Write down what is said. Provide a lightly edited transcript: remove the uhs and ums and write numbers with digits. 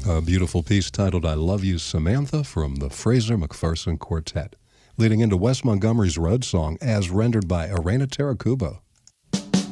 A beautiful piece titled I Love You, Samantha from the Fraser McPherson Quartet, leading into Wes Montgomery's Road Song as rendered by Irena Tarakubo.